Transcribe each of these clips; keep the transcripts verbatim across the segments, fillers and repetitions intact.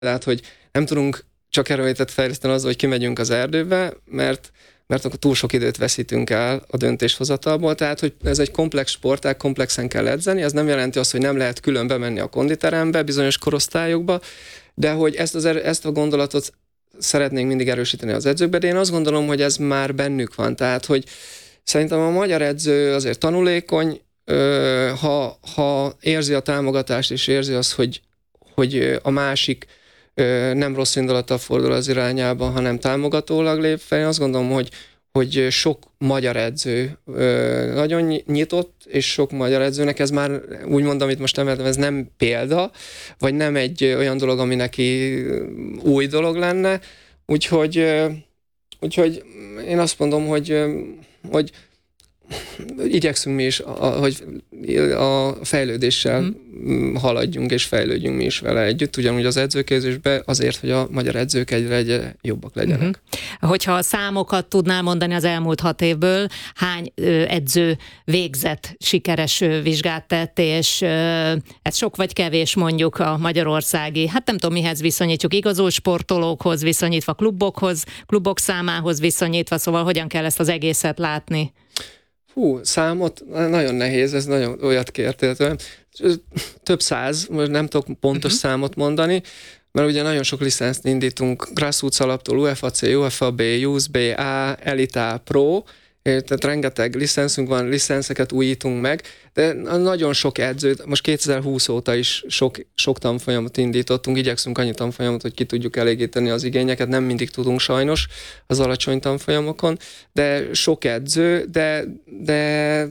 Tehát, hogy nem tudunk csak erőlétet fejleszteni azzal, hogy kimegyünk az erdőbe, mert, mert akkor túl sok időt veszítünk el a döntéshozatalból. Tehát, hogy ez egy komplex sport, tehát komplexen kell edzeni. Ez nem jelenti azt, hogy nem lehet külön bemenni a konditerembe bizonyos korosztályokba, de hogy ezt, az, ezt a gondolatot szeretnénk mindig erősíteni az edzőkbe, de én azt gondolom, hogy ez már bennük van. Tehát, hogy szerintem a magyar edző azért tanulékony, ha, ha érzi a támogatást, és érzi azt, hogy, hogy a másik nem rossz indulattal fordul az irányába, hanem támogatólag lép fel. Én azt gondolom, hogy, hogy sok magyar edző nagyon nyitott, és sok magyar edzőnek ez már, úgy mondom, amit most emeltem, ez nem példa, vagy nem egy olyan dolog, ami neki új dolog lenne. Úgyhogy, úgyhogy én azt mondom, hogy, hogy igyekszünk mi is, hogy a fejlődéssel mm. haladjunk és fejlődjünk mi is vele együtt, ugyanúgy az edzőképzésben azért, hogy a magyar edzők egyre, egyre jobbak legyenek. Mm-hmm. Hogyha a számokat tudnál mondani az elmúlt hat évből, hány edző végzett sikeres vizsgát tett, és ez sok vagy kevés mondjuk a magyarországi, hát nem tudom mihez viszonyítjuk, igazol sportolókhoz viszonyítva, klubokhoz, klubok számához viszonyítva, szóval hogyan kell ezt az egészet látni? Hú, számot nagyon nehéz, ez nagyon olyat kértél tőlem. Több száz, most nem tudok pontos uh-huh. számot mondani, mert ugye nagyon sok licenszt indítunk, grassroots alaptól u ef á cé, u ef á bé, u es bé á, Elite A, Pro, tehát rengeteg licenszünk van, licenszeket újítunk meg, de nagyon sok edzőt, most kétezer-húsz óta is sok, sok tanfolyamot indítottunk, igyekszünk annyi tanfolyamot, hogy ki tudjuk elégíteni az igényeket, nem mindig tudunk sajnos az alacsony tanfolyamokon, de sok edző, de, de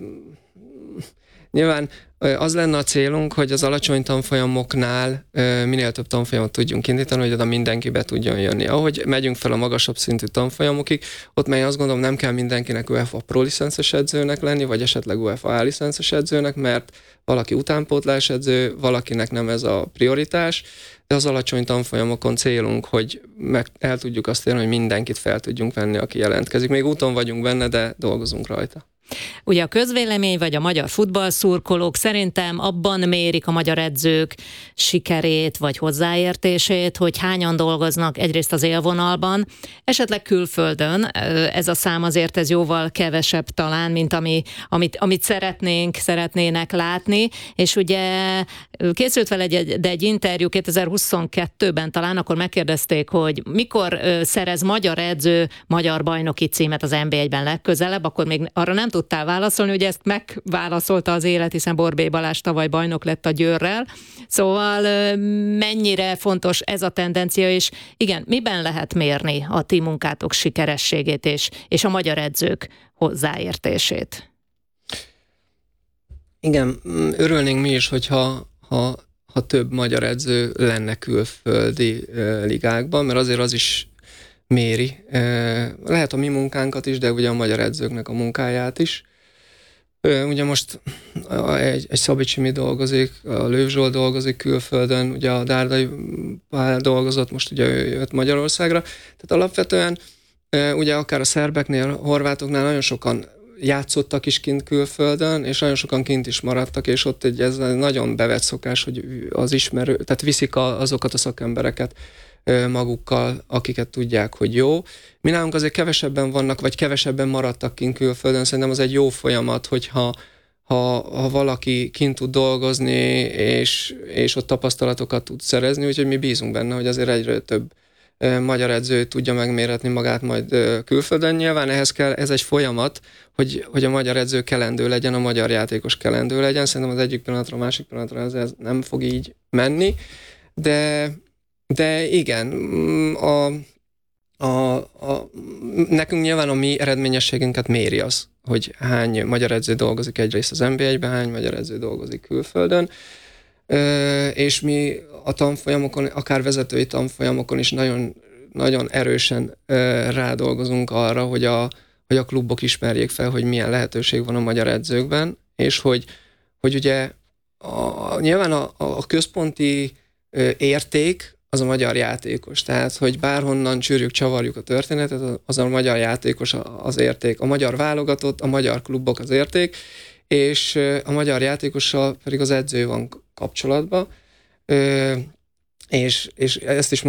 nyilván az lenne a célunk, hogy az alacsony tanfolyamoknál minél több tanfolyamot tudjunk indítani, hogy oda mindenki be tudjon jönni. Ahogy megyünk fel a magasabb szintű tanfolyamokig, ott mely azt gondolom nem kell mindenkinek u ef á Pro licences edzőnek lenni, vagy esetleg u ef á A licences edzőnek, mert valaki utánpótlás edző, valakinek nem ez a prioritás, de az alacsony tanfolyamokon célunk, hogy meg el tudjuk azt érni, hogy mindenkit fel tudjunk venni, aki jelentkezik. Még úton vagyunk benne, de dolgozunk rajta. Ugye a közvélemény vagy a magyar futballszurkolók szerintem abban mérik a magyar edzők sikerét vagy hozzáértését, hogy hányan dolgoznak egyrészt az élvonalban, esetleg külföldön. Ez a szám azért ez jóval kevesebb talán, mint ami, amit, amit szeretnénk, szeretnének látni. És ugye készült vele egy, de egy interjú kétezer-huszonkettőben talán, akkor megkérdezték, hogy mikor szerez magyar edző magyar bajnoki címet az en bé egyben legközelebb, akkor még arra nem tudtál válaszolni, hogy ezt megválaszolta az élet, hiszen Borbély Balázs tavaly bajnok lett a Győrrel. Szóval mennyire fontos ez a tendencia, és igen, miben lehet mérni a ti munkátok sikerességét és, és a magyar edzők hozzáértését? Igen, örülnénk mi is, hogyha ha, ha több magyar edző lenne külföldi ligákban, mert azért az is méri. Lehet a mi munkánkat is, de ugye a magyar edzőknek a munkáját is. Ugye most egy, egy Szabi Csimi dolgozik, a Lőv Zsolt dolgozik külföldön, ugye a Dárdai Pál dolgozott, most ugye ő jött Magyarországra. Tehát alapvetően ugye akár a szerbeknél, a horvátoknál nagyon sokan játszottak is kint külföldön, és nagyon sokan kint is maradtak, és ott egy, ez nagyon bevett szokás, hogy az ismerő, tehát viszik azokat a szakembereket magukkal, akiket tudják, hogy jó. Mi nálunk azért kevesebben vannak, vagy kevesebben maradtak kint külföldön, szerintem az egy jó folyamat, hogyha ha, ha valaki kint tud dolgozni, és, és ott tapasztalatokat tud szerezni, úgyhogy mi bízunk benne, hogy azért egyre több magyar edző tudja megméretni magát majd külföldön. Nyilván ehhez kell, ez egy folyamat, hogy, hogy a magyar edző kelendő legyen, a magyar játékos kelendő legyen. Szerintem az egyik pillanatra, a másik pillanatra ez, ez nem fog így menni, de De igen, a, a, a, nekünk nyilván a mi eredményességünket méri az, hogy hány magyar edző dolgozik egyrészt az en bé egyben, hány magyar edző dolgozik külföldön, és mi a tanfolyamokon, akár vezetői tanfolyamokon is nagyon, nagyon erősen rádolgozunk arra, hogy a, hogy a klubok ismerjék fel, hogy milyen lehetőség van a magyar edzőkben, és hogy, hogy ugye a, nyilván a, a központi érték az a magyar játékos. Tehát, hogy bárhonnan csűrjük, csavarjuk a történetet, az a magyar játékos az érték. A magyar válogatott, a magyar klubok az érték, és a magyar játékossal pedig az edző van kapcsolatban. és, és ezt is